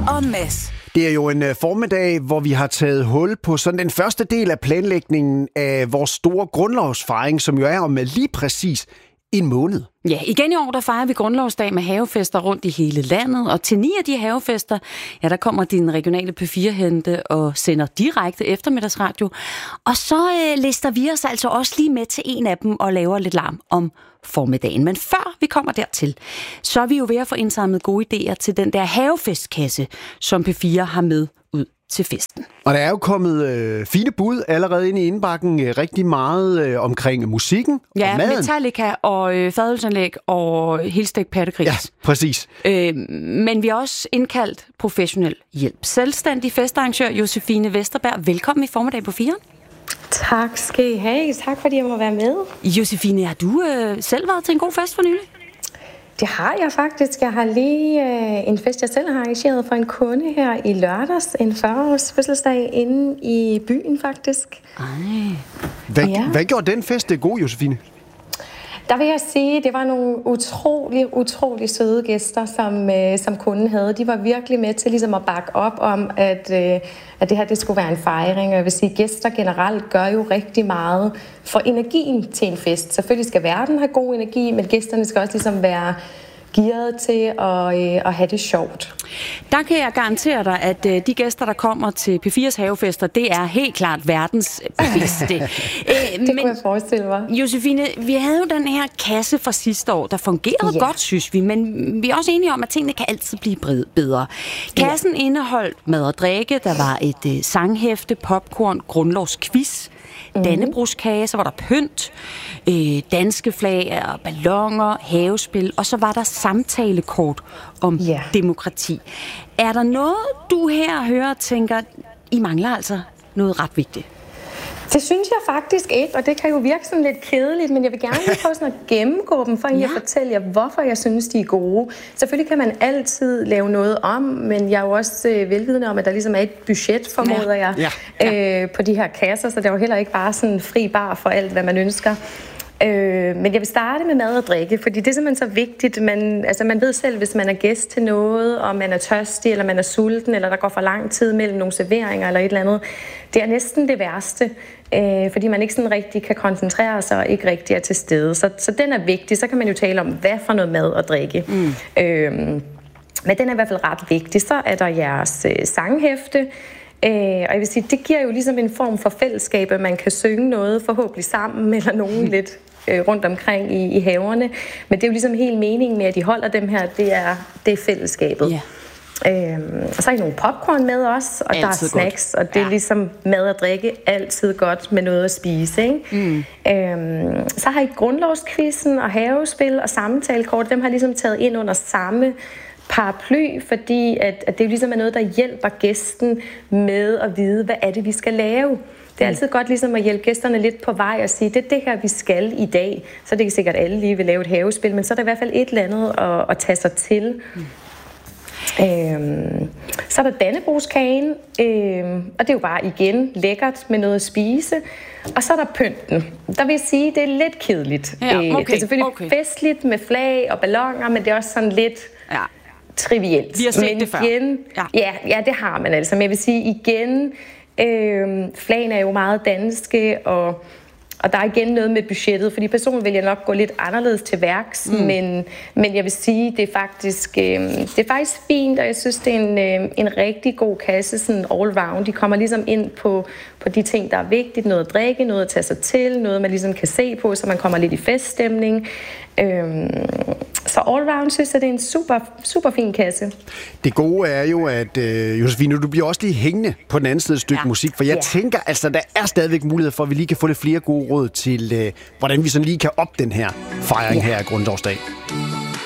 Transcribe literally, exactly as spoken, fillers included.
og Mads. Det er jo en uh, formiddag, hvor vi har taget hul på sådan den første del af planlægningen af vores store grundlovsfejring, som jo er om lige præcis en måned. Ja, igen i år, der fejrer vi grundlovsdag med havefester rundt i hele landet, og til ni af de havefester, ja, der kommer din regionale P fire hente og sender direkte eftermiddagsradio. Og så øh, lister vi os altså også lige med til en af dem og laver lidt larm om formiddagen. Men før vi kommer dertil, så er vi jo ved at få indsamlet gode idéer til den der havefestkasse, som P fire har med ud til festen. Og der er jo kommet øh, fine bud allerede ind i indbakken, øh, rigtig meget øh, omkring musikken ja, og maden. Metallica og øh, fadølsanlæg og helstegt pattegris. Ja, præcis. Øh, men vi har også indkaldt professionel hjælp. Selvstændig festarrangør Josefine Vesterberg. Velkommen i formiddag på fire. Tak skal I have. Tak fordi jeg må være med. Josefine, har du øh, selv været til en god fest for nylig? Det har jeg faktisk. Jeg har lige øh, en fest, jeg selv har arrangeret for en kunde her i lørdags. En fyrre-års fødselsdag inde i byen, faktisk. Ej. Hvad, ja. hvad gjorde den fest god, Josefine? Der vil jeg sige, det var nogle utrolig, utrolig søde gæster, som, øh, som kunden havde. De var virkelig med til ligesom at bakke op om, at, øh, at det her det skulle være en fejring. Og jeg vil sige, at gæster generelt gør jo rigtig meget for energien til en fest. Selvfølgelig skal verden have god energi, men gæsterne skal også ligesom være gearet til at, øh, at have det sjovt. Der kan jeg garantere dig, at øh, de gæster, der kommer til P fires havefester, det er helt klart verdens bedste. det men, kunne jeg forestille mig. Josefine, vi havde jo den her kasse fra sidste år, der fungerede ja. godt, synes vi, men vi er også enige om, at tingene kan altid blive bedre. Kassen ja. indeholdt mad og drikke, der var et øh, sanghæfte, popcorn, grundlovsquiz, Mm-hmm. Dannebroskage, så var der pynt, øh, danske flag og balloner, havespil, og så var der samtalekort om yeah. demokrati. Er der noget, du her hører og tænker, I mangler altså noget ret vigtigt? Det synes jeg faktisk ikke, og det kan jo virke sådan lidt kedeligt, men jeg vil gerne prøve sådan at gennemgå dem, for ja. at fortælle jer, hvorfor jeg synes, de er gode. Selvfølgelig kan man altid lave noget om, men jeg er jo også øh, velvidende om, at der ligesom er et budget, formoder jeg, ja. Ja. Øh, på de her kasser, så det er jo heller ikke bare sådan fri bar for alt, hvad man ønsker. Øh, men jeg vil starte med mad og drikke, fordi det er simpelthen så vigtigt. Man, altså man ved selv, hvis man er gæst til noget, og man er tørstig, eller man er sulten, eller der går for lang tid mellem nogle serveringer eller et eller andet. Det er næsten det værste, øh, fordi man ikke sådan rigtig kan koncentrere sig og ikke rigtig er til stede. Så, så den er vigtig. Så kan man jo tale om, hvad for noget mad og drikke. Mm. Øh, men den er i hvert fald ret vigtig. Så er der jeres øh, sanghæfte. Øh, og jeg vil sige, det giver jo ligesom en form for fællesskab, at man kan synge noget forhåbentlig sammen, eller nogen lidt øh, rundt omkring i, i haverne. Men det er jo ligesom helt meningen med, at de holder dem her, det er, det er fællesskabet. Yeah. Øhm, og så er der nogle popcorn med os, og altid der er snacks, godt. Og det er ja. ligesom mad og drikke, altid godt med noget at spise. Ikke? Mm. Øhm, så har I grundlovskvisten og havespil og samtalekort, dem har ligesom taget ind under samme paraply, fordi at, at det jo ligesom er noget, der hjælper gæsten med at vide, hvad er det, vi skal lave. Det er altid godt ligesom at hjælpe gæsterne lidt på vej og sige, det er det her, vi skal i dag. Så det er ikke sikkert, at alle lige vil lave et havespil, men så er der i hvert fald et eller andet at, at tage sig til. Mm. Øhm, så er der dannebroskagen, øhm, og det er jo bare igen lækkert med noget at spise. Og så er der pynten. Der vil jeg sige, det er lidt kedeligt. Ja, okay, det er selvfølgelig okay. festligt med flag og balloner, men det er også sådan lidt ja. trivielt. Vi har set men det før. Igen, ja. Ja, ja, det har man altså. Men jeg vil sige igen, øh, flagene er jo meget danske, og Og der er igen noget med budgettet, fordi personen vil jeg nok gå lidt anderledes til værks, mm. men, men jeg vil sige, det er faktisk, øh, det er faktisk fint, og jeg synes, det er en, øh, en rigtig god kasse, sådan all round. De kommer ligesom ind på, på de ting, der er vigtigt, noget at drikke, noget at tage sig til, noget man ligesom kan se på, så man kommer lidt i feststemning. Øhm, så all round synes jeg, det er en super, super fin kasse. Det gode er jo, at øh, Josefine, du bliver også lige hængende på den anden side et stykke ja. musik, for jeg ja. tænker, altså, der er stadigvæk mulighed for, at vi lige kan få lidt flere gode råd til, øh, hvordan vi sådan lige kan op den her fejring ja. her af Grundlovsdag.